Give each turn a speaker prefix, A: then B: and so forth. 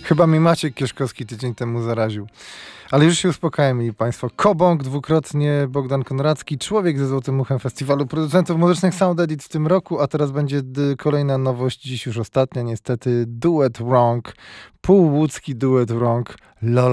A: Chyba mi Maciek Kieszkowski tydzień temu zaraził. Ale już się uspokajamy, mieli Państwo. Kobąk, dwukrotnie Bogdan Konracki, człowiek ze Złotym Uchem Festiwalu Producentów Muzycznych Sound Edit w tym roku, a teraz będzie kolejna nowość, dziś już ostatnia niestety, duet Wrong, półłódzki duet Wrong, Lola.